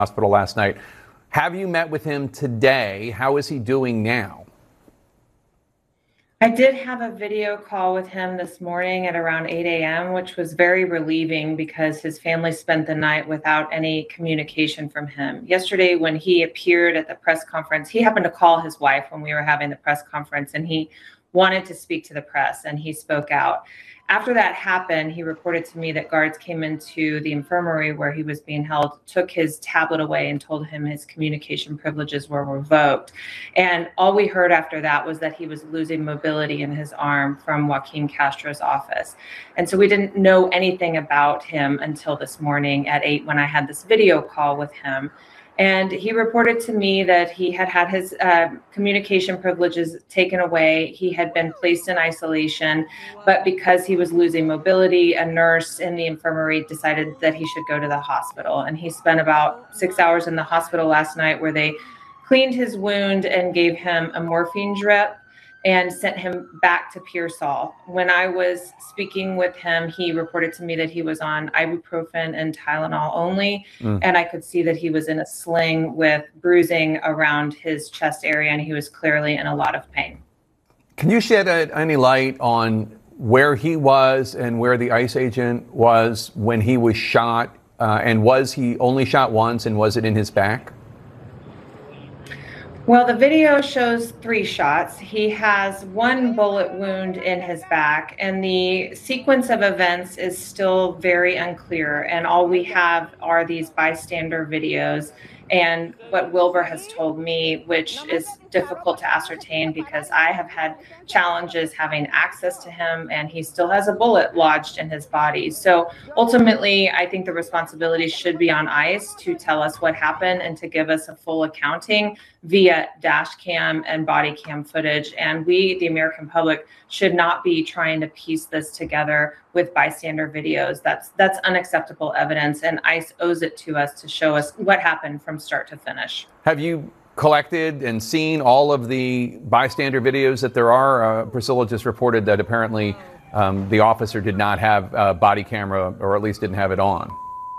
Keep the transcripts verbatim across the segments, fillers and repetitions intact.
hospital last night. Have you met with him today? How is he doing now? I did have a video call with him this morning at around eight a m, which was very relieving because his family spent the night without any communication from him. Yesterday, when he appeared at the press conference, he happened to call his wife when we were having the press conference, and he wanted to speak to the press, and he spoke out. After that happened, he reported to me that guards came into the infirmary where he was being held, took his tablet away, and told him his communication privileges were revoked. And all we heard after that was that he was losing mobility in his arm from Joaquin Castro's office. And so we didn't know anything about him until this morning at eight when I had this video call with him. And he reported to me that he had had his uh, communication privileges taken away. He had been placed in isolation, but because he was losing mobility, a nurse in the infirmary decided that he should go to the hospital. And he spent about six hours in the hospital last night where they cleaned his wound and gave him a morphine drip and sent him back to Pearsall. When I was speaking with him, he reported to me that he was on ibuprofen and Tylenol only, mm. and I could see that he was in a sling with bruising around his chest area, and he was clearly in a lot of pain. Can you shed any light on where he was and where the ICE agent was when he was shot? Uh, and was he only shot once, and was it in his back? Well, the video shows three shots. He has one bullet wound in his back, and the sequence of events is still very unclear. And all we have are these bystander videos and what Wilbur has told me, which is difficult to ascertain because I have had challenges having access to him, and he still has a bullet lodged in his body. So ultimately, I think the responsibility should be on ICE to tell us what happened and to give us a full accounting via dash cam and body cam footage. And we, the American public, should not be trying to piece this together with bystander videos. That's that's unacceptable evidence, and ICE owes it to us to show us what happened from start to finish. Have you collected and seen all of the bystander videos that there are? Uh, Priscilla just reported that apparently um, the officer did not have a body camera, or at least didn't have it on.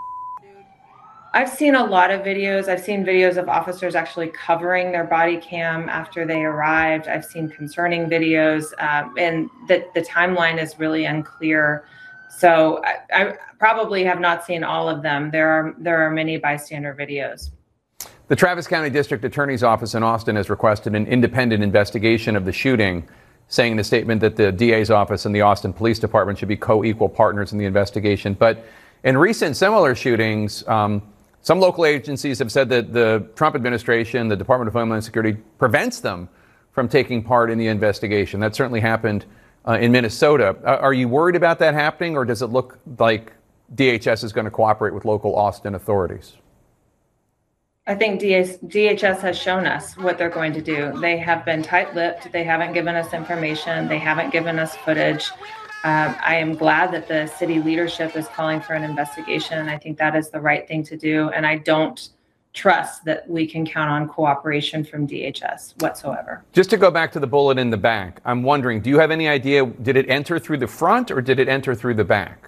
I've seen a lot of videos. I've seen videos of officers actually covering their body cam after they arrived. I've seen concerning videos, um, and the, the timeline is really unclear. So I, I probably have not seen all of them. There are there are many bystander videos. The Travis County District Attorney's Office in Austin has requested an independent investigation of the shooting, saying in a statement that the D A's office and the Austin Police Department should be co-equal partners in the investigation. But in recent similar shootings, um, some local agencies have said that the Trump administration, the Department of Homeland Security, prevents them from taking part in the investigation. That certainly happened uh, in Minnesota. Uh, are you worried about that happening, or does it look like D H S is going to cooperate with local Austin authorities? I think D H S has shown us what they're going to do. They have been tight-lipped. They haven't given us information. They haven't given us footage. Um, I am glad that the city leadership is calling for an investigation, and I think that is the right thing to do. And I don't trust that we can count on cooperation from D H S whatsoever. Just to go back to the bullet in the back, I'm wondering, do you have any idea, did it enter through the front or did it enter through the back?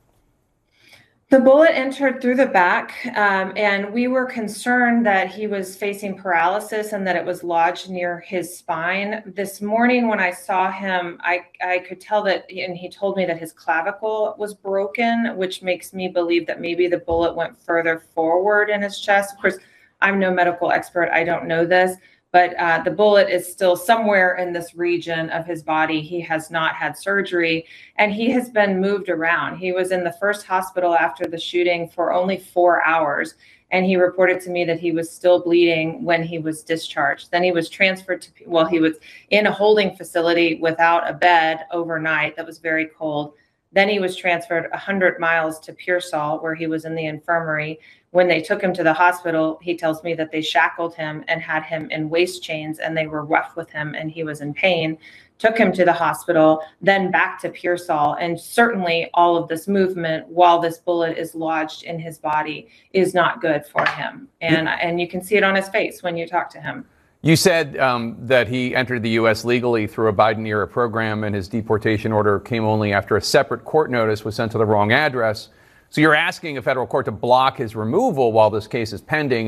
The bullet entered through the back, um, and we were concerned that he was facing paralysis and that it was lodged near his spine. This morning when I saw him, I, I could tell that, and he told me that his clavicle was broken, which makes me believe that maybe the bullet went further forward in his chest. Of course, I'm no medical expert. I don't know this. But uh, the bullet is still somewhere in this region of his body. He has not had surgery, and he has been moved around. He was in the first hospital after the shooting for only four hours, and he reported to me that he was still bleeding when he was discharged. Then he was transferred to, well, he was in a holding facility without a bed overnight that was very cold. Then he was transferred one hundred miles to Pearsall, where he was in the infirmary. When they took him to the hospital, he tells me that they shackled him and had him in waist chains, and they were rough with him, and he was in pain. Took him to the hospital, then back to Pearsall. And certainly all of this movement while this bullet is lodged in his body is not good for him. And, and you can see it on his face when you talk to him. You said um, that he entered the U S legally through a Biden-era program, and his deportation order came only after a separate court notice was sent to the wrong address. So you're asking a federal court to block his removal while this case is pending.